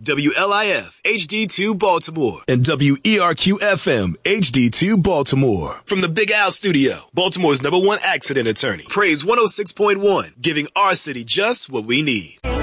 WLIF HD2 Baltimore and WERQ FM HD2 Baltimore. From the Big Al Studio, Baltimore's #1 accident attorney. Praise 106.1, giving our city just what we need.